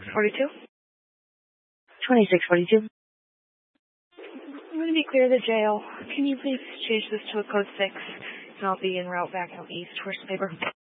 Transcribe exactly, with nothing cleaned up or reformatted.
twenty-six forty-two. twenty-six forty-two. I'm going to be clear of the jail. Can you please change this to a code six? And I'll be en route back out east. Where's the paper?